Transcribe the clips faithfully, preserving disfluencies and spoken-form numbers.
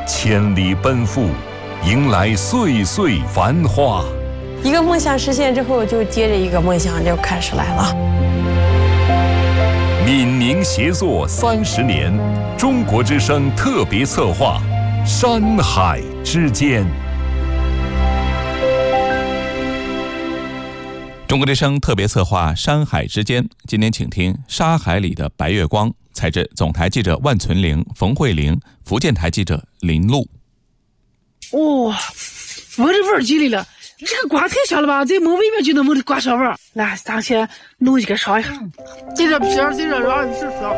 千里奔赴，迎来岁岁繁华。 一个梦想实现之后，就接着一个梦想就开始来了。 闽宁协作三十年，中国之声特别策划《山海之间》。 中国之声特别策划《山海之间》，今天请听《沙海里的白月光》，采自总台记者万存玲、冯慧玲，福建台记者林璐。 哇、哦，闻着味儿进来了，这个瓜太香了吧？在门外面就能闻到瓜香味儿。来，咱先弄一个尝一下，这个皮儿，这个让你试试。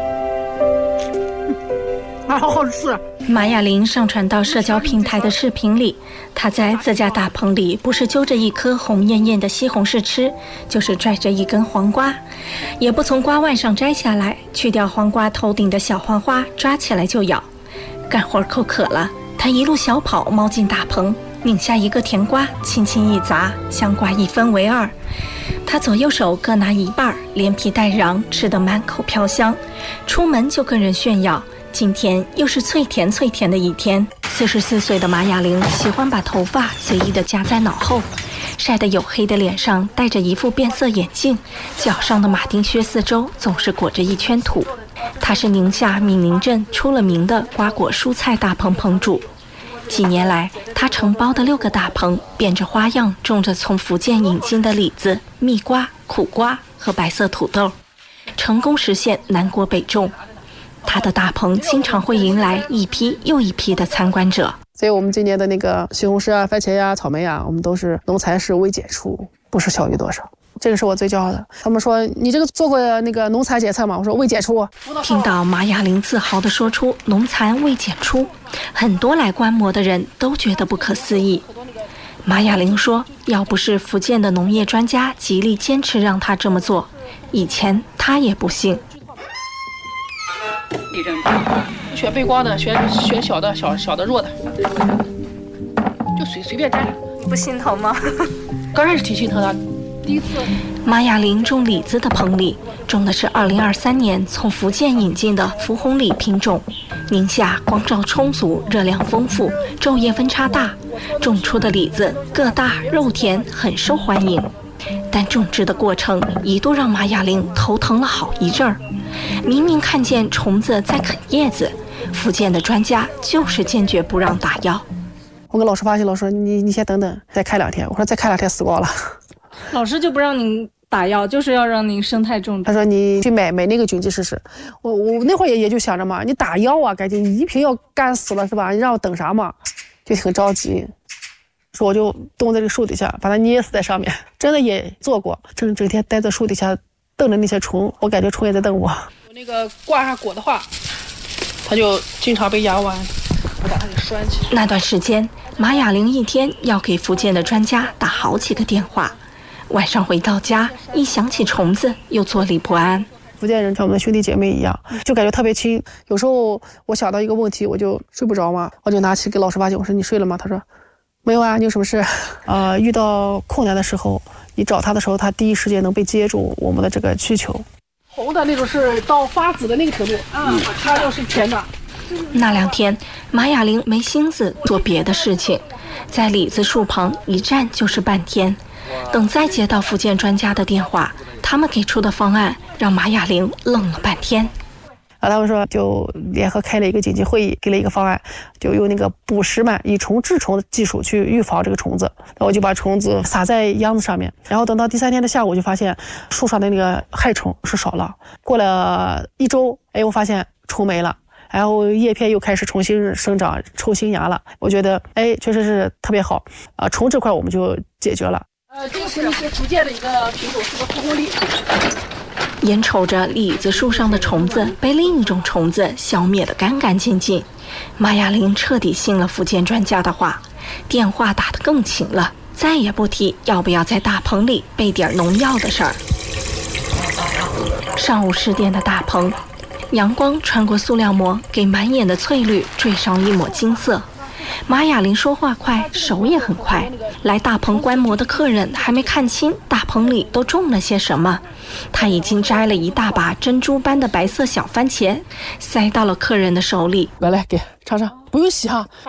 啊，好好吃！ 马雅玲上传到社交平台的视频里，她在自家大棚里不是揪着一颗红艳艳的西红柿吃，就是拽着一根黄瓜，也不从瓜腕上摘下来，去掉黄瓜头顶的小黄花，抓起来就咬。干活口渴了，她一路小跑猫进大棚，拧下一个甜瓜，轻轻一砸，香瓜一分为二。她左右手各拿一半，连皮带瓤，吃得满口飘香。出门就跟人炫耀，今天又是脆甜脆甜的一天。四十四岁的马雅玲喜欢把头发随意地夹在脑后，晒得黝黑的脸上戴着一副变色眼镜，脚上的马丁靴四周总是裹着一圈土。她是宁夏闽宁镇出了名的瓜果蔬菜大棚棚主。几年来，她承包的六个大棚变着花样种着从福建引进的李子、蜜瓜、苦瓜和白色土豆，成功实现南国北种。他的大棚经常会迎来一批又一批的参观者， 所以我们今年的那个西红柿啊、番茄呀、草莓呀，我们都是农残是未检出，不是小于多少。这个是我最骄傲的。他们说你这个做过那个农残检测吗？我说未检出。 听到马雅玲自豪地说出农残未检出，很多来观摩的人都觉得不可思议。马雅玲说，要不是福建的农业专家极力坚持让她这么做，以前她也不信。 选背光的，选选小的，小小的弱的，就随随便摘。 你不心疼吗？ 刚开始挺心疼的，第一次。 马雅玲种李子的棚里种的是二零二三年从福建引进的福红李品种。宁夏光照充足，热量丰富，昼夜温差大，种出的李子个大肉甜，很受欢迎。但种植的过程一度让马雅玲头疼了好一阵儿。明明看见虫子在啃叶子，福建的专家就是坚决不让打药。 我跟老师发信，老师你你先等等，再开两天。我说再开两天死光了。 老师就不让您打药，就是要让您生态种植。 他说你去买买那个菌剂试试。我我那会儿也也就想着嘛，你打药啊，感觉你一瓶药干死了是吧？你让我等啥嘛？就很着急。说我就蹲在这个树底下，把它捏死在上面。真的也做过，整整天待在树底下。瞪着那些虫，我感觉虫也在瞪我。我那个挂上果的话，它就经常被压弯，我把它给拴起。 那段时间，马雅玲一天要给福建的专家打好几个电话，晚上回到家，一想起虫子，又坐立不安。 福建人像我们的兄弟姐妹一样，就感觉特别亲。有时候我想到一个问题，我就睡不着嘛，我就拿起给老师发信，我说你睡了吗？他说没有啊，你有什么事？呃，遇到困难的时候。你找他的时候，他第一时间能被接住我们的这个需求。红的那种是到发紫的那个程度，嗯，它就是甜的。 那两天，马雅玲没心思做别的事情，在李子树旁一站就是半天。等再接到福建专家的电话，他们给出的方案让马雅玲愣了半天。 啊，他们说就联合开了一个紧急会议，给了一个方案，就用那个捕食螨以虫治虫的技术去预防这个虫子。然后我就把虫子撒在秧子上面，然后等到第三天的下午，就发现树上的那个害虫是少了。过了一周，哎，我发现虫没了，然后叶片又开始重新生长，抽新芽了。我觉得，哎，确实是特别好啊。虫这块我们就解决了。呃，这个是一些福建的一个品种，是个蒲公李。 眼瞅着李子树上的虫子被另一种虫子消灭得干干净净，马雅玲彻底信了福建专家的话，电话打得更勤了，再也不提要不要在大棚里备点农药的事儿。上午十点的大棚，阳光穿过塑料膜，给满眼的翠绿缀上一抹金色。马雅玲说话快，手也很快。来大棚观摩的客人还没看清大棚里都种了些什么，他已经摘了一大把珍珠般的白色小番茄，塞到了客人的手里。 来来，给尝尝，不用洗哈。